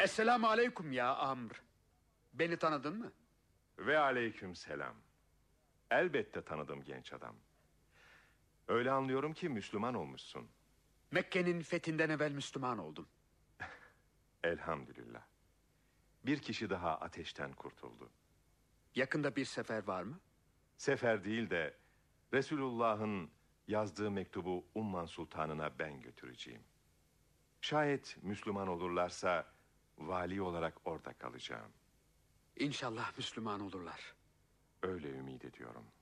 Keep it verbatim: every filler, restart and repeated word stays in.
Esselamu aleyküm ya Amr. Beni tanıdın mı? Ve aleyküm selam. Elbette tanıdım genç adam. Öyle anlıyorum ki Müslüman olmuşsun. Mekke'nin fethinden evvel Müslüman oldum. Elhamdülillah. Bir kişi daha ateşten kurtuldu. Yakında bir sefer var mı? Sefer değil de Resulullah'ın yazdığı mektubu Umman Sultanı'na ben götüreceğim. Şayet Müslüman olurlarsa vali olarak orada kalacağım. İnşallah Müslüman olurlar. Öyle ümit ediyorum.